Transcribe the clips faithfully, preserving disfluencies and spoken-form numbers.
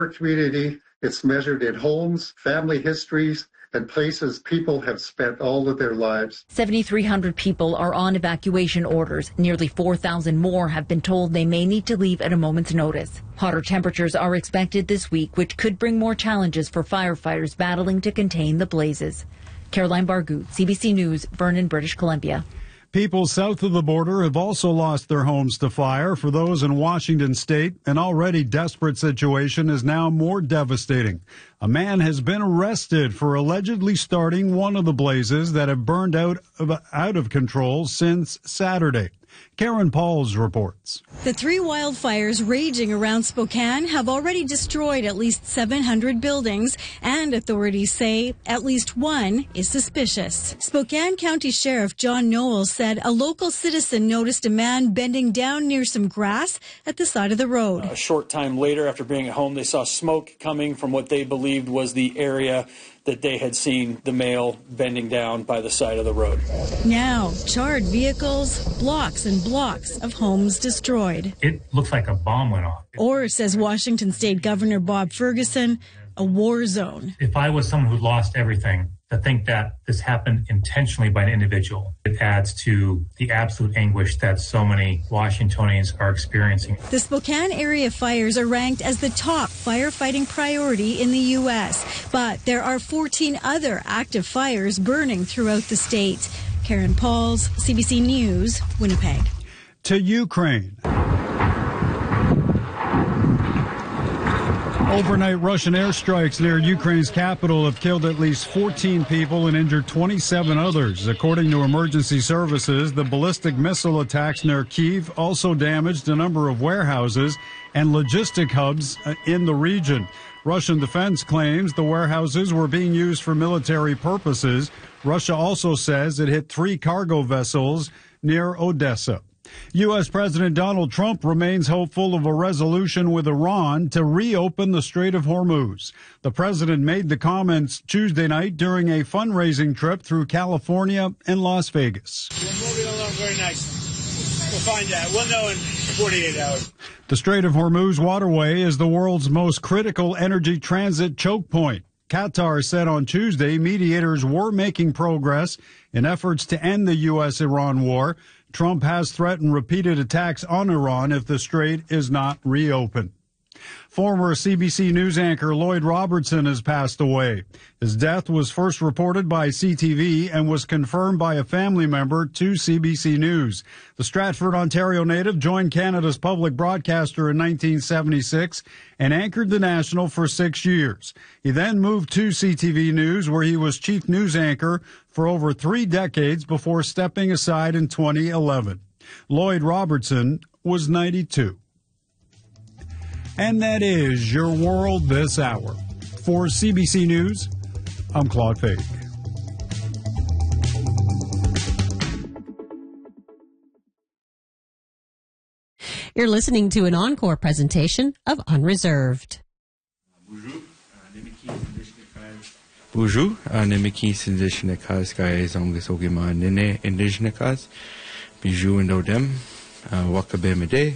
community. It's measured in homes, family histories, and places people have spent all of their lives. seventy-three hundred people are on evacuation orders. Nearly four thousand more have been told they may need to leave at a moment's notice. Hotter temperatures are expected this week, which could bring more challenges for firefighters battling to contain the blazes. Caroline Bargut, C B C News, Vernon, British Columbia. People south of the border have also lost their homes to fire. For those in Washington state, an already desperate situation is now more devastating. A man has been arrested for allegedly starting one of the blazes that have burned out of, out of control since Saturday. Karen Pauls reports. The three wildfires raging around Spokane have already destroyed at least seven hundred buildings, and authorities say at least one is suspicious. Spokane County Sheriff John Knowles said a local citizen noticed a man bending down near some grass at the side of the road. A short time later, after being at home, they saw smoke coming from what they believed was the area that they had seen the male bending down by the side of the road. Now, charred vehicles, blocks and blocks of homes destroyed. It looks like a bomb went off. Or, says Washington State Governor Bob Ferguson, a war zone. If I was someone who lost everything, to think that this happened intentionally by an individual, it adds to the absolute anguish that so many Washingtonians are experiencing. The Spokane area fires are ranked as the top firefighting priority in the U S, but there are fourteen other active fires burning throughout the state. Karen Pauls, C B C News, Winnipeg. To Ukraine. Overnight Russian airstrikes near Ukraine's capital have killed at least fourteen people and injured twenty-seven others. According to emergency services, the ballistic missile attacks near Kyiv also damaged a number of warehouses and logistic hubs in the region. Russian defense claims the warehouses were being used for military purposes. Russia also says it hit three cargo vessels near Odessa. U S. President Donald Trump remains hopeful of a resolution with Iran to reopen the Strait of Hormuz. The president made the comments Tuesday night during a fundraising trip through California and Las Vegas. We're moving along very nicely. We'll find out. We'll know in forty-eight hours. The Strait of Hormuz waterway is the world's most critical energy transit choke point. Qatar said on Tuesday mediators were making progress in efforts to end the U S Iran war. Trump has threatened repeated attacks on Iran if the strait is not reopened. Former C B C News anchor Lloyd Robertson has passed away. His death was first reported by C T V and was confirmed by a family member to C B C News. The Stratford, Ontario native joined Canada's public broadcaster in nineteen seventy-six and anchored the National for six years. He then moved to C T V News, where he was chief news anchor for over three decades before stepping aside in twenty eleven. Lloyd Robertson was ninety-two. And that is your world this hour. For C B C News, I'm Claude Fake. You're listening to an encore presentation of Unreserved. Bonjour, Nemeki Sindishnikas guys on this Ogima Nene Indijnikas, Bijou and Odem, Wakabemede.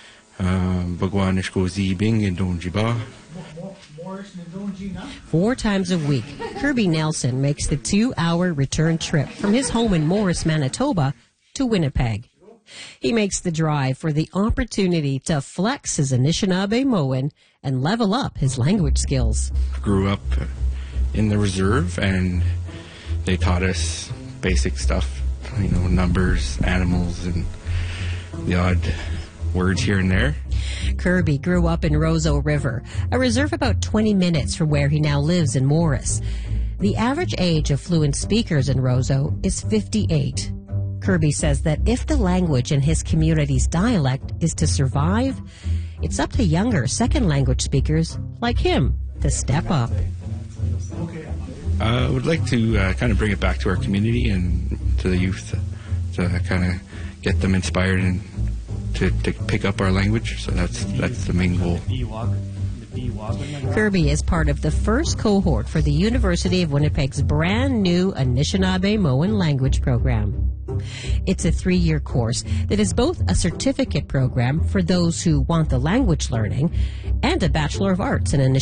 Four times a week, Kirby Nelson makes the two-hour return trip from his home in Morris, Manitoba, to Winnipeg. He makes the drive for the opportunity to flex his Anishinaabe-Moan and level up his language skills. Grew up in the reserve, and they taught us basic stuff, you know, numbers, animals, and the odd words here and there. Kirby grew up in Roseau River, a reserve about twenty minutes from where he now lives in Morris. The average age of fluent speakers in Roseau is fifty-eight. Kirby says that if the language in his community's dialect is to survive, it's up to younger second language speakers like him to step up. Uh, I would like to uh, kind of bring it back to our community and to the youth, to kind of get them inspired and To, to pick up our language, so that's that's the main goal. Kirby is part of the first cohort for the University of Winnipeg's brand new Anishinaabe-Moan language program. It's a three-year course that is both a certificate program for those who want the language learning and a Bachelor of Arts in Initiative